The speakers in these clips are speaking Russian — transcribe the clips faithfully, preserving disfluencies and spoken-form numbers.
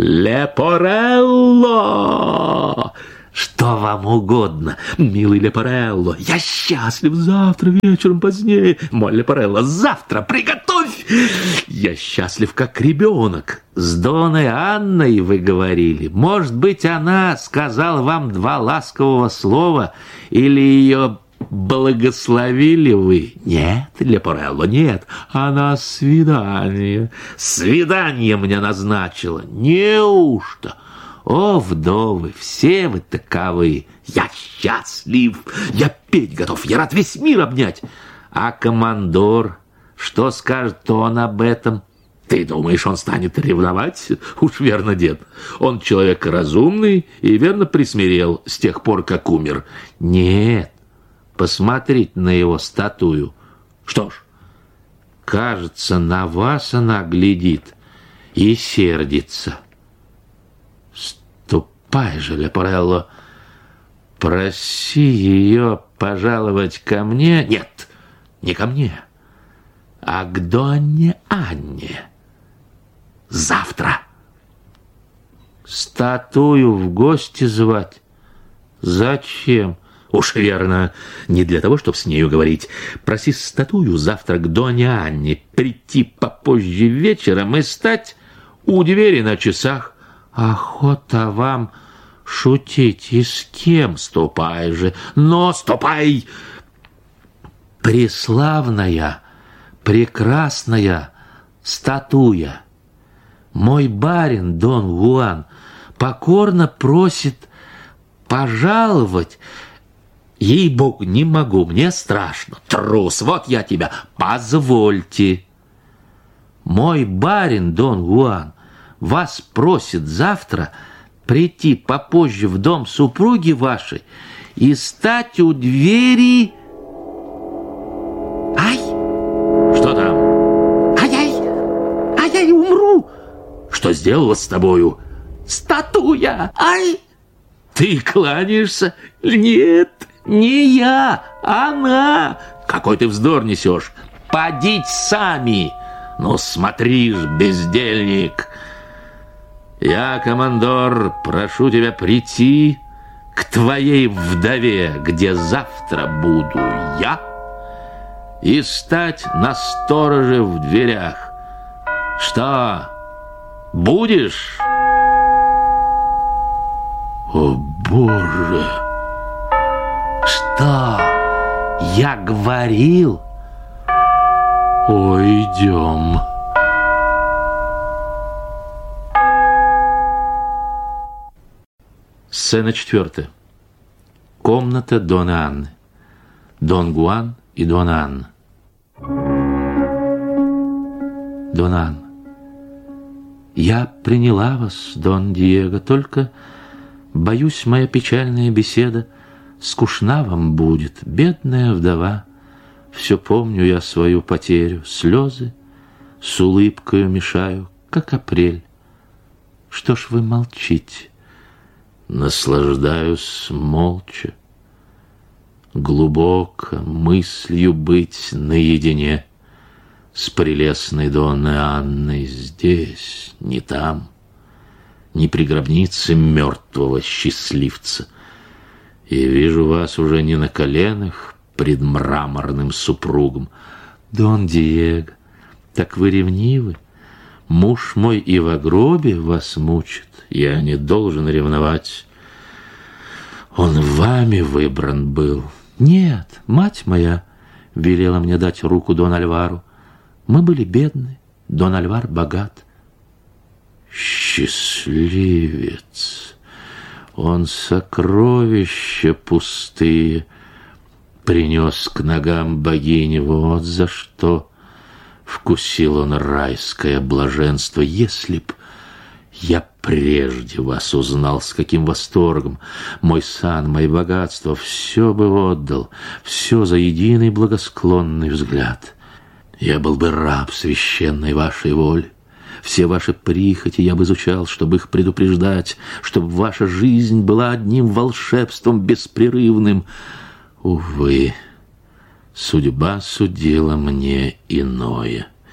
Лепорелло! Что вам угодно, милый Лепорелло. Я счастлив. Завтра вечером позднее. Мой Лепорелло, завтра приготовь. Я счастлив, как ребенок. С Доной Анной вы говорили. Может быть, она сказала вам два ласкового слова, или ее благословили вы? Нет, Лепорелло, нет. Она свидание. Свидание мне назначила. Неужто? О, вдовы, все вы таковы. Я счастлив, я петь готов, я рад весь мир обнять. А командор, что скажет он об этом? Ты думаешь, он станет ревновать? Уж верно, дед. Он человек разумный и верно присмирел с тех пор, как умер. Нет, посмотрите на его статую. Что ж, кажется, на вас она глядит и сердится. Ступай же, Лепорелло, проси ее пожаловать ко мне. Нет, не ко мне, а к Доне Анне. Завтра. Статую в гости звать? Зачем? Уж верно, не для того, чтобы с нею говорить. Проси статую завтра к Доне Анне прийти попозже вечером и стать у двери на часах. Охота вам шутить, и с кем? Ступай же, но ступай! Преславная, прекрасная статуя. Мой барин Дон Гуан покорно просит пожаловать. Ей-богу, не могу, мне страшно. Трус, вот я тебя, позвольте. Мой барин Дон Гуан вас просит завтра прийти попозже в дом супруги вашей и стать у двери... Ай! Что там? Ай-ай! Ай-ай, умру! Что сделала с тобою? Статуя! Ай! Ты кланяешься? Нет, не я, она! Какой ты вздор несешь! Подите сами! Ну, смотри ж, бездельник! Я, командор, прошу тебя прийти к твоей вдове, где завтра буду я, и стать на стороже в дверях. Что, будешь? О, Боже! Что, я говорил? Ой, идем. Сцена четвертая. Комната Доны Анны. Дон Гуан и Дона Анна. Дона Анна. Я приняла вас, Дон Диего, только, боюсь, моя печальная беседа скучна вам будет, бедная вдова. Все помню я свою потерю, слезы с улыбкою мешаю, как апрель. Что ж вы молчите? Наслаждаюсь молча, глубоко мыслью быть наедине с прелестной Донной Анной здесь, не там, не при гробнице мертвого счастливца. И вижу вас уже не на коленах пред мраморным супругом. Дон Диего, так вы ревнивы? Муж мой и во гробе вас мучит. Я не должен ревновать. Он вами выбран был. Нет, мать моя велела мне дать руку Дон Альвару. Мы были бедны, Дон Альвар богат. Счастливец! Он сокровища пустые принес к ногам богини. Вот за что вкусил он райское блаженство. Если б я прежде вас узнал, с каким восторгом мой сан, мои богатства, все бы отдал, все за единый благосклонный взгляд. Я был бы раб священной вашей воли. Все ваши прихоти я бы изучал, чтобы их предупреждать, чтобы ваша жизнь была одним волшебством беспрерывным. Увы, судьба судила мне иное.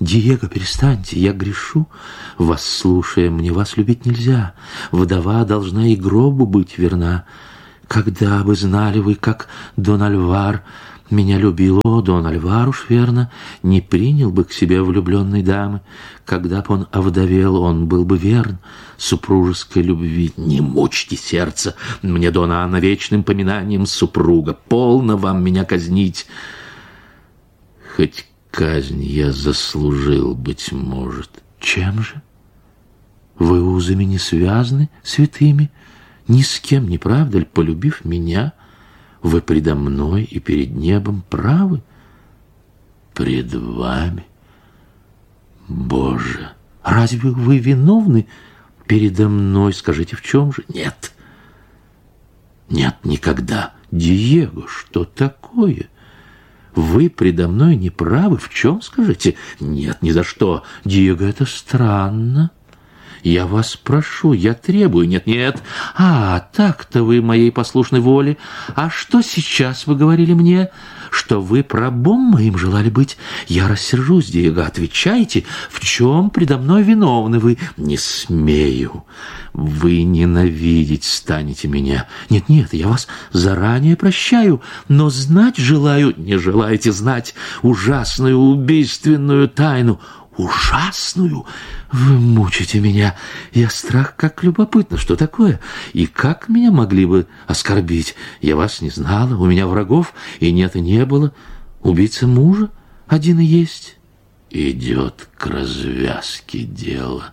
Диего, перестаньте, я грешу, вас слушая, мне вас любить нельзя. Вдова должна и гробу быть верна. Когда бы знали вы, как Дон Альвар меня любил, о, Дон Альвар уж верно не принял бы к себе влюбленной дамы. Когда б он овдовел, он был бы верн супружеской любви. Не мучьте сердце мне, Дона Анна, вечным поминанием супруга. Полно вам меня казнить. Хоть казнь я заслужил, быть может. Чем же? Вы узами не связаны святыми, ни с кем, не правда ли, полюбив меня, вы предо мной и перед небом правы? Пред вами? Боже, разве вы виновны передо мной? Скажите, в чем же? Нет. Нет, никогда. Диего, что такое? Вы предо мной не правы. В чем, скажите? Нет, ни за что. Диего, это странно. Я вас прошу, я требую. Нет, нет. А, так-то вы моей послушной воле. А что сейчас вы говорили мне? Что вы рабом моим желали быть? Я рассержусь, Диего. Отвечайте, в чем предо мной виновны вы? Не смею. Вы ненавидеть станете меня. Нет, нет, я вас заранее прощаю, но знать желаю, не желаете знать ужасную убийственную тайну. Ужасную? Вы мучите меня. Я страх, как любопытно. Что такое? И как меня могли бы оскорбить? Я вас не знала, у меня врагов и нет и не было. Убийца мужа один и есть. Идет к развязке дело.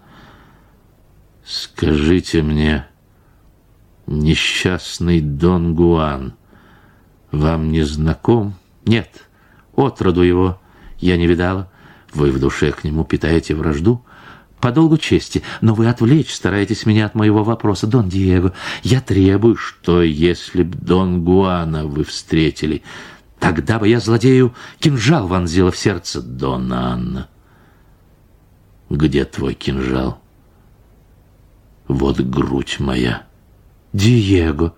Скажите мне, несчастный Дон Гуан вам не знаком? Нет, отроду его я не видала. Вы в душе к нему питаете вражду? По долгу чести, но вы отвлечь стараетесь меня от моего вопроса. Дон Диего, я требую, что если б Дон Гуана вы встретили, тогда бы я злодею кинжал вонзила в сердце. Дона Анна, где твой кинжал? Вот грудь моя. Диего,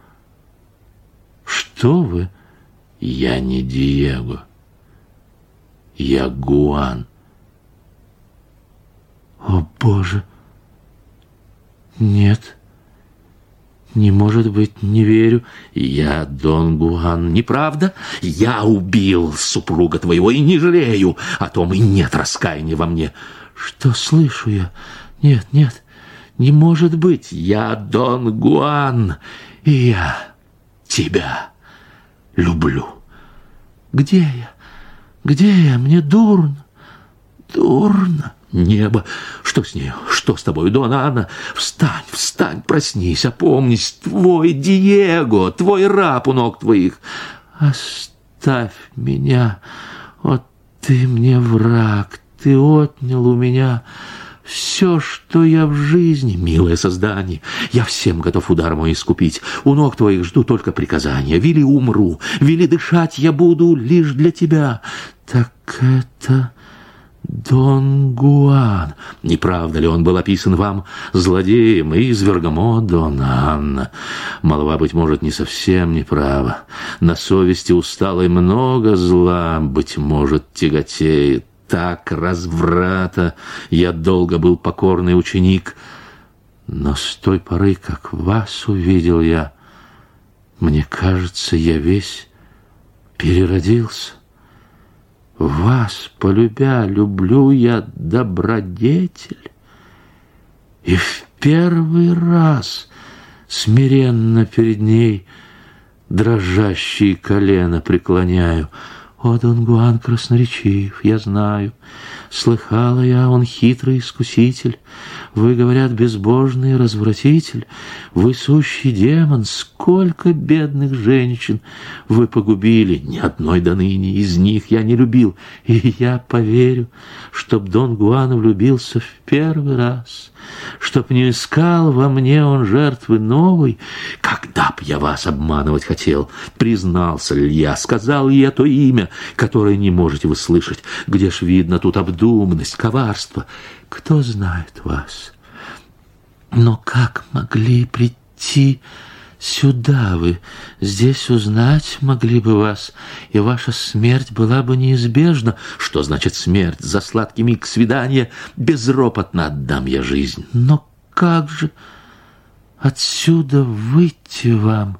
что вы? Я не Диего, я Гуан. О, Боже! Нет, не может быть, не верю. Я Дон Гуан. Неправда? Я убил супруга твоего и не жалею о том, и нет раскаяния во мне. Что слышу я? Нет, нет, не может быть. Я Дон Гуан, и я тебя люблю. Где я? Где я? Мне дурно, дурно. Небо, что с нею? Что с тобой, Дона Анна? Встань, встань, проснись, опомнись. Твой Диего, твой раб у ног твоих. Оставь меня. Вот ты мне враг, ты отнял у меня все, что я в жизни, милое создание. Я всем готов удар мой искупить. У ног твоих жду только приказания. Вели умру, вели дышать я буду лишь для тебя. Так это... Дон Гуан. Не правда ли он был описан вам злодеем и извергом? О, Дона Анна, молва, быть может, не совсем неправа. На совести усталой много зла, быть может, тяготеет. Так разврата я долго был покорный ученик. Но с той поры, как вас увидел я, мне кажется, я весь переродился. Вас, полюбя, люблю я добродетель, и в первый раз смиренно перед ней дрожащие колено преклоняю. О, Дон Гуан красноречив, я знаю, слыхала я, он хитрый искуситель. Вы, говорят, безбожный развратитель, вы сущий демон. Сколько бедных женщин вы погубили, ни одной до ныне из них я не любил. И я поверю, чтоб Дон Гуан влюбился в первый раз, чтоб не искал во мне он жертвы новой. Когда б я вас обманывать хотел, признался ли я, сказал ли я то имя, которое не можете вы слышать? Где ж видно тут обдуманность, коварство? Кто знает вас? Но как могли прийти сюда вы здесь узнать могли бы вас, и ваша смерть была бы неизбежна. Что значит смерть? За сладкий миг свидания безропотно отдам я жизнь. Но как же отсюда выйти вам,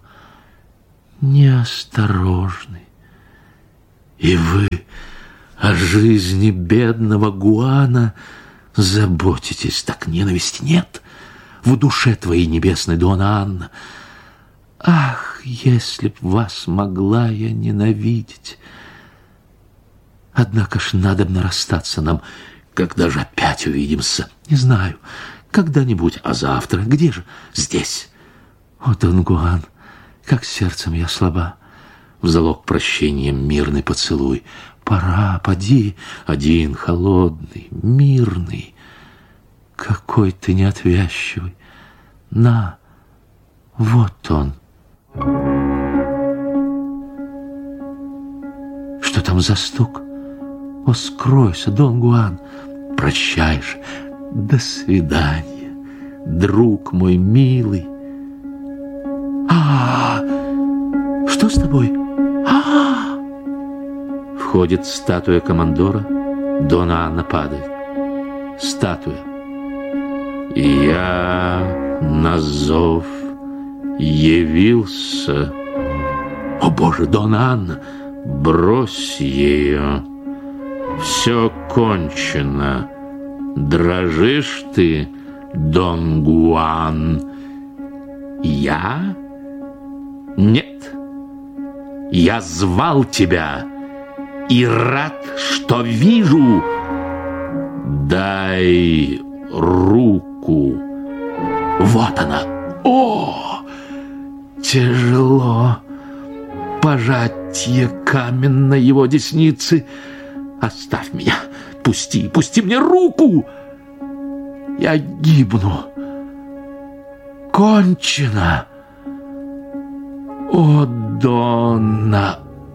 неосторожный? И вы о жизни бедного Гуана заботитесь, так ненависти нет в душе твоей небесной, Дона Анна. Ах, если б вас могла я ненавидеть! Однако ж надобно расстаться нам, когда же опять увидимся. Не знаю, когда-нибудь, а завтра где же? Здесь. О, Дон Гуан, как сердцем я слаба. В залог прощения мирный поцелуй. Пора, поди, один, холодный, мирный. Какой ты неотвязчивый. На, вот он. Что там за стук? О, скройся, Дон Гуан. Прощай же. До свидания, друг мой милый. А, что с тобой? А, входит статуя командора. Дона Анна падает. Статуя. Я на зов явился. О, Боже, Дона Анна, брось ее. Все кончено. Дрожишь ты, Дон Гуан? Я? Нет. Я звал тебя и рад, что вижу. Дай руку. Вот она. О, тяжело пожатие камень на его десницы. Оставь меня. Пусти, пусти мне руку. Я гибну. Кончено. О, Донна